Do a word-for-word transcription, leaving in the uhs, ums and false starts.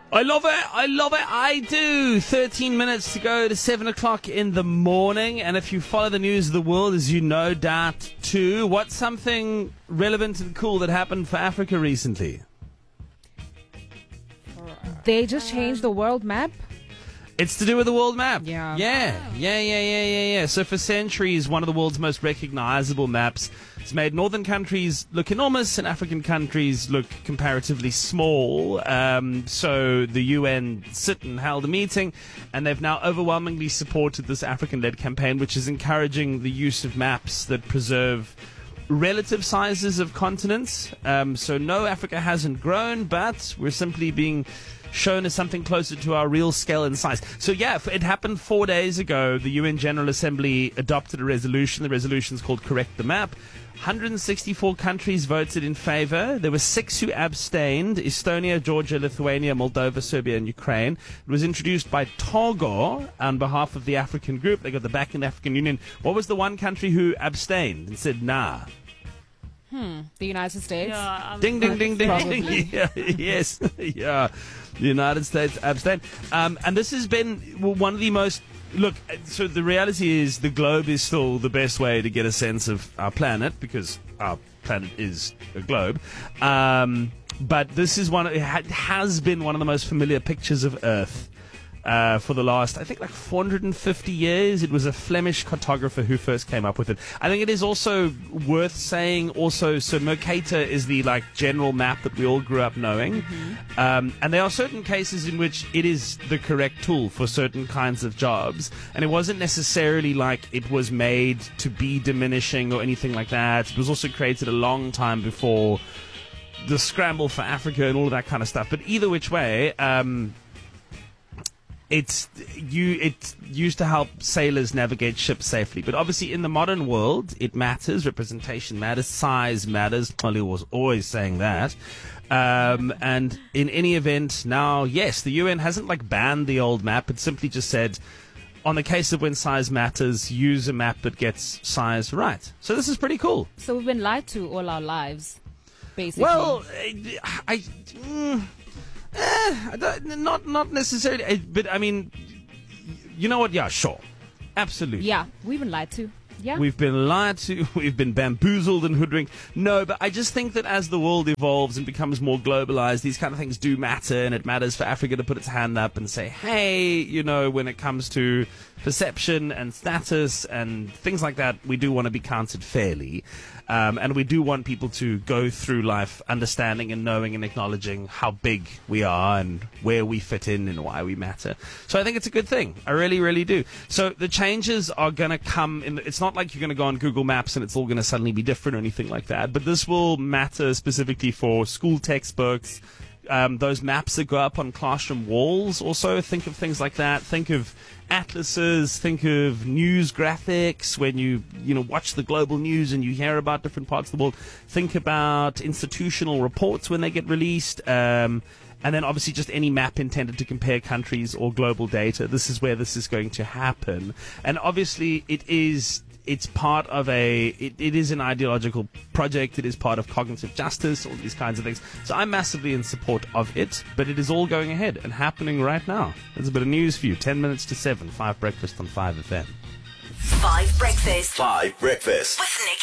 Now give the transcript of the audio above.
I love it. I love it. I do. thirteen minutes to go to seven o'clock in the morning. And if you follow the news of the world, as you no doubt too, what's something relevant and cool that happened for Africa recently? They just changed the world map. It's to do with the world map. Yeah. Yeah, yeah, yeah, yeah, yeah, yeah. So for centuries, one of the world's most recognizable maps. It's made northern countries look enormous and African countries look comparatively small. Um, so the U N sit and held a meeting, and they've now overwhelmingly supported this African-led campaign, which is encouraging the use of maps that preserve relative sizes of continents. Um, so no, Africa hasn't grown, but we're simply being shown as something closer to our real scale and size. So yeah, it happened four days ago. The U N General Assembly adopted a resolution. The resolution is called Correct the Map. one hundred sixty-four countries voted in favor. There were six who abstained: Estonia, Georgia, Lithuania, Moldova, Serbia, and Ukraine. It was introduced by Togo on behalf of the African group. They got the back in the African Union. What was the one country who abstained and said nah? Hmm. The United States. Yeah, um, Ding, ding, ding, ding, Probably. ding. Yeah, yes. Yeah. The United States abstained. Um, and this has been one of the most... Look, so the reality is the globe is still the best way to get a sense of our planet, because our planet is a globe. Um, but this is one... It ha- has been one of the most familiar pictures of Earth. Uh, for the last, I think, like four hundred fifty years. It was a Flemish cartographer who first came up with it. I think it is also worth saying also, so Mercator is the like general map that we all grew up knowing. Mm-hmm. Um, and there are certain cases in which it is the correct tool for certain kinds of jobs. And it wasn't necessarily like it was made to be diminishing or anything like that. It was also created a long time before the scramble for Africa and all of that kind of stuff. But either which way, um, It's you. It's used to help sailors navigate ships safely. But obviously, in the modern world, it matters. Representation matters. Size matters. Molly was always saying that. Um, and in any event, now, yes, the U N hasn't like banned the old map. It simply just said, on the case of when size matters, use a map that gets size right. So this is pretty cool. So we've been lied to all our lives, basically. Well, I. I mm, Eh, I don't- not not necessarily, eh, but I mean, you know what? Yeah, sure, absolutely. yeah, we've been lied to. Yeah. We've been lied to, we've been bamboozled and hoodwinked. No, but I just think that as the world evolves and becomes more globalized, these kind of things do matter, and it matters for Africa to put its hand up and say, hey, you know, when it comes to perception and status and things like that, we do want to be counted fairly. Um, and we do want people to go through life understanding and knowing and acknowledging how big we are and where we fit in and why we matter. So I think it's a good thing. I really, really do. So the changes are going to come in. It's not like you're going to go on Google Maps and it's all going to suddenly be different or anything like that. But this will matter specifically for school textbooks. Um, those maps that go up on classroom walls also, think of things like that. Think of atlases, think of news graphics when you, you know, watch the global news and you hear about different parts of the world. Think about institutional reports when they get released. Um, and then obviously just any map intended to compare countries or global data. This is where this is going to happen. And obviously it is... It's part of a, it, it is an ideological project. It is part of cognitive justice, all these kinds of things. So I'm massively in support of it, but it is all going ahead and happening right now. There's a bit of news for you. Ten minutes to seven. Five Breakfast on five F M. Five Breakfast. Five Breakfast. With Nick